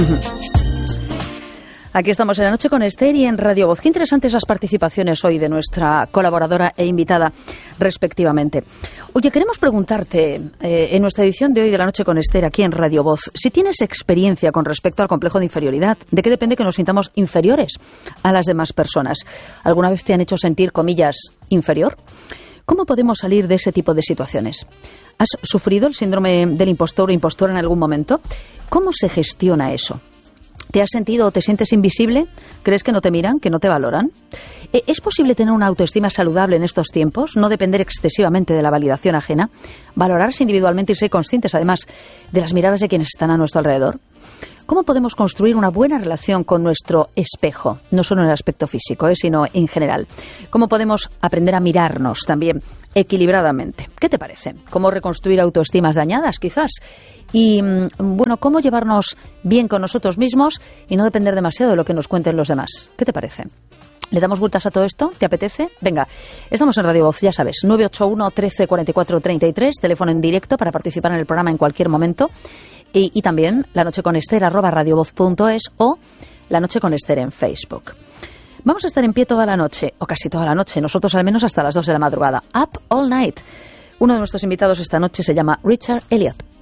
Aquí estamos en La Noche con Esther y en Radio Voz. Qué interesantes las participaciones hoy de nuestra colaboradora e invitada respectivamente. Oye, queremos preguntarte en nuestra edición de hoy de La Noche con Esther aquí en Radio Voz, si tienes experiencia con respecto al complejo de inferioridad. ¿De qué depende que nos sintamos inferiores a las demás personas? ¿Alguna vez te han hecho sentir, comillas, inferior? ¿Cómo podemos salir de ese tipo de situaciones? ¿Has sufrido el síndrome del impostor o impostora en algún momento? ¿Cómo se gestiona eso? ¿Te has sentido o te sientes invisible? ¿Crees que no te miran, que no te valoran? ¿Es posible tener una autoestima saludable en estos tiempos? ¿No depender excesivamente de la validación ajena? ¿Valorarse individualmente y ser conscientes, además, de las miradas de quienes están a nuestro alrededor? ¿Cómo podemos construir una buena relación con nuestro espejo? No solo en el aspecto físico, sino en general. ¿Cómo podemos aprender a mirarnos también equilibradamente? ¿Qué te parece? ¿Cómo reconstruir autoestimas dañadas, quizás? Y, bueno, ¿cómo llevarnos bien con nosotros mismos y no depender demasiado de lo que nos cuenten los demás? ¿Qué te parece? ¿Le damos vueltas a todo esto? ¿Te apetece? Venga, estamos en Radio Voz, ya sabes, 981 13 44 33, teléfono en directo para participar en el programa en cualquier momento. Y también lanocheconester@radiovoz.es o La Noche con Esther en Facebook. Vamos a estar en pie toda la noche, o casi toda la noche, nosotros al menos hasta las 2 de la madrugada. Up All Night. Uno de nuestros invitados esta noche se llama Richard Elliot.